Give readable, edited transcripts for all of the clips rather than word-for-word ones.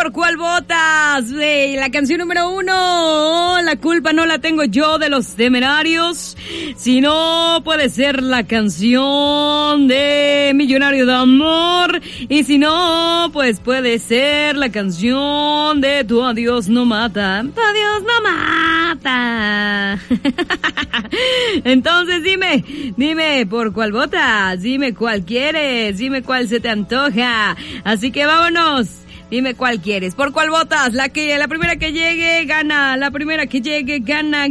¿por cuál votas? La canción número 1, La culpa no la tengo yo, de Los Temerarios. Si no, puede ser la canción de Millonario de Amor. Y si no, pues puede ser la canción de Tu adiós no mata. Tu adiós no mata. Entonces dime ¿por cuál votas? Dime cuál quieres, dime cuál se te antoja. Así que vámonos. Dime cuál quieres. ¿Por cuál votas? La primera que llegue gana. La primera que llegue gana.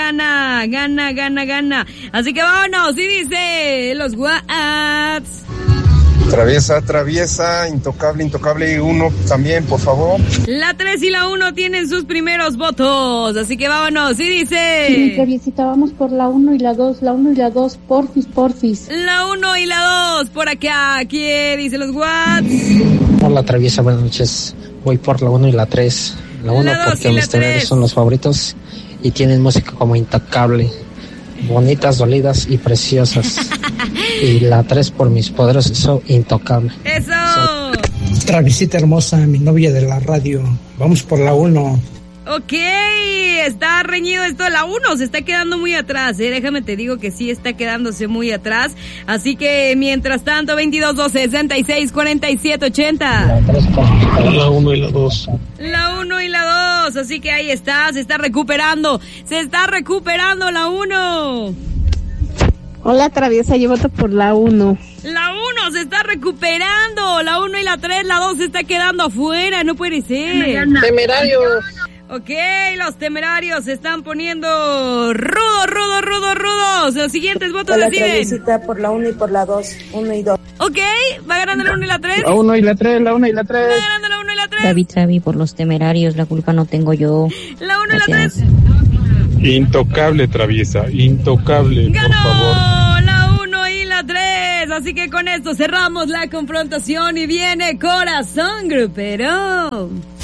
Así que vámonos. Y dice los Whats. Traviesa, intocable 1 también, por favor. La 3 y la 1 tienen sus primeros votos, así que vámonos. Y dice... Sí, Traviesita, vamos por la 1 y la 2, porfis. La 1 y la 2, por acá. ¿Quién dice los Whats? Hola, Traviesa, buenas noches. Voy por la 1 y la 3. La 1 porque Los Temerarios son los favoritos y tienen música como Intocable. Bonitas, dolidas y preciosas. Y la 3 por mis poderes, eso, Intocable. ¡Eso! Travisita hermosa, mi novia de la radio. Vamos por la 1. Ok, está reñido esto. La 1 se está quedando muy atrás, déjame te digo que sí está quedándose muy atrás. Así que mientras tanto, 22 12 66 47 80. La 1 y la 2. La 1 y la 2, así que ahí está, se está recuperando la 1. Hola, Traviesa, yo voto por la 1. La 1 se está recuperando, la 1 y la 3, la 2 se está quedando afuera, no puede ser. Temerarios. Ok, los Temerarios se están poniendo rudos. Los siguientes votos deciden. Traviesita, por la 1 y por la 2, 1 y 2. Ok, va ganando la 1 y la 3. La 1 y la 3. Va ganando la 1 y la 3. Travi, por Los Temerarios, la culpa no tengo yo. La 1 y la 3. Intocable, Traviesa, intocable, por favor. ¡Ganó la 1 y la 3! Así que con esto cerramos la confrontación y viene Corazón Grupero.